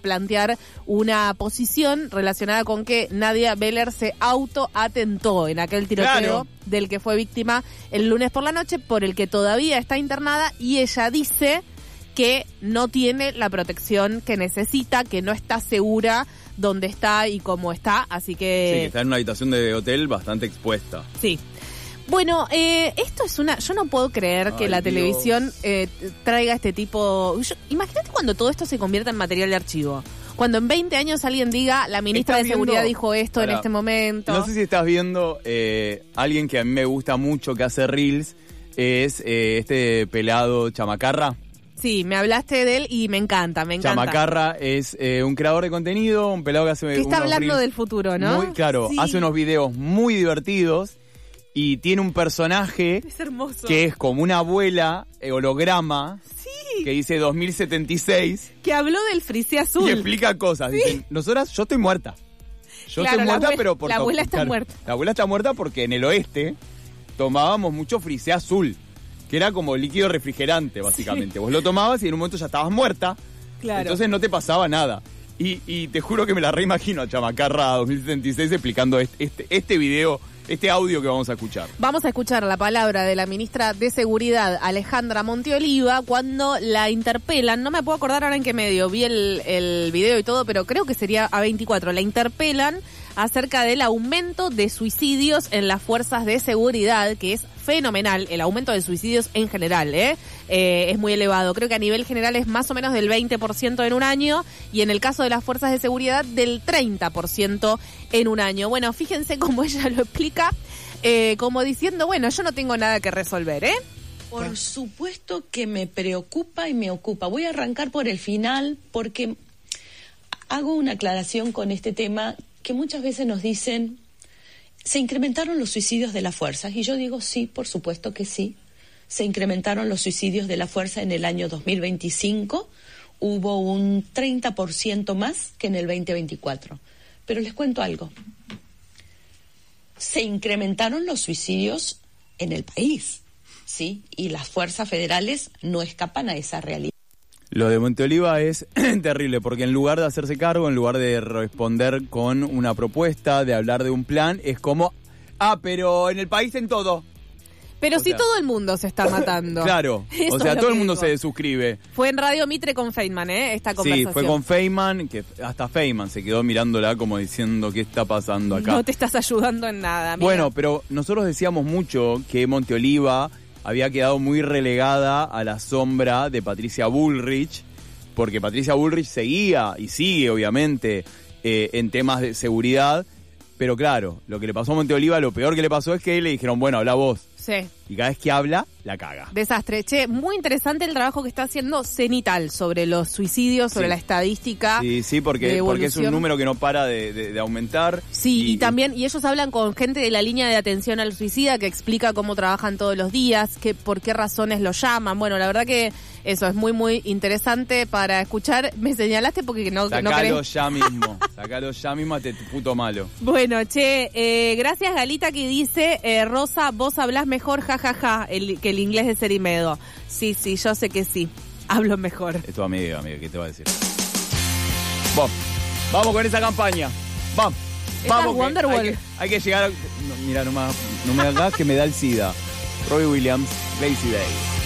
plantear una posición relacionada con que Nadia Beller se autoatentó en aquel tiroteo del que fue víctima el lunes por la noche, por el que todavía está internada, y ella dice que no tiene la protección que necesita, que no está segura dónde está y cómo está, así que... Sí, que está en una habitación de hotel bastante expuesta. Sí. Bueno, esto es yo no puedo creer que la televisión traiga este tipo... Imagínate cuando todo esto se convierta en material de archivo. Cuando en 20 años alguien diga, la ministra de Seguridad dijo esto en este momento. No sé si estás viendo alguien que a mí me gusta mucho que hace reels, es este pelado Chamacarra. Sí, me hablaste de él y me encanta. Chamacarra es un creador de contenido, un pelado que hace... Que está hablando del futuro, ¿no? Muy claro, sí. Hace unos videos muy divertidos. Y tiene un personaje que es como una abuela holograma, que dice 2076. Que habló del frisé azul. Y explica cosas. Sí. Dicen, yo estoy muerta. Yo estoy muerta, pero... La abuela está muerta. La abuela está muerta porque en el oeste tomábamos mucho frisé azul, que era como líquido refrigerante, básicamente. Sí. Vos lo tomabas y en un momento ya estabas muerta. Claro. Entonces no te pasaba nada. Y te juro que me la reimagino a Chamacarra 2076 explicando este video, este audio que vamos a escuchar. Vamos a escuchar la palabra de la ministra de Seguridad, Alejandra Monteoliva, cuando la interpelan. No me puedo acordar ahora en qué medio, vi el video y todo, pero creo que sería A24. La interpelan acerca del aumento de suicidios en las fuerzas de seguridad, que es fenomenal, el aumento de suicidios en general, es muy elevado. Creo que a nivel general es más o menos del 20% en un año, y en el caso de las fuerzas de seguridad del 30% en un año. Bueno, fíjense cómo ella lo explica, como diciendo, bueno, yo no tengo nada que resolver, Por supuesto que me preocupa y me ocupa. Voy a arrancar por el final porque hago una aclaración con este tema, que muchas veces nos dicen, se incrementaron los suicidios de las fuerzas, y yo digo sí, por supuesto que sí. Se incrementaron los suicidios de la fuerza en el año 2025, hubo un 30% más que en el 2024. Pero les cuento algo. Se incrementaron los suicidios en el país, ¿sí? Y las fuerzas federales no escapan a esa realidad. Lo de Monteoliva es terrible, porque en lugar de hacerse cargo, en lugar de responder con una propuesta, de hablar de un plan, es como, pero en el país en todo. Pero si todo el mundo se está matando. Claro, eso todo el mundo se desuscribe. Fue en Radio Mitre con Feynman, esta conversación. Sí, fue con Feynman, que hasta Feynman se quedó mirándola como diciendo, ¿qué está pasando acá? No te estás ayudando en nada. Mira. Bueno, pero nosotros decíamos mucho que Monteoliva había quedado muy relegada a la sombra de Patricia Bullrich, porque Patricia Bullrich seguía y sigue, obviamente, en temas de seguridad, pero claro, lo que le pasó a Monteoliva, lo peor que le pasó es que le dijeron, bueno, habla vos. Sí. Y cada vez que habla, la caga. Desastre. Che, muy interesante el trabajo que está haciendo Cenital sobre los suicidios, sobre la estadística. Sí, porque es un número que no para de aumentar. Sí, y también, y ellos hablan con gente de la línea de atención al suicida que explica cómo trabajan todos los días, por qué razones lo llaman. Bueno, la verdad que eso es muy, muy interesante para escuchar. Me señalaste porque no querés. Sacalo ya mismo a tu puto malo. Bueno, che, gracias Galita que dice, Rosa, vos hablás mejor, jajaja, que el inglés de Cerimedo. Sí, yo sé que sí, hablo mejor. Es tu amiga, ¿qué te va a decir? Vamos con esa campaña. Vamos. Wonderwall. Hay que llegar a... No, mira, no me hagas que me da el SIDA. Robbie Williams, Lazy Day.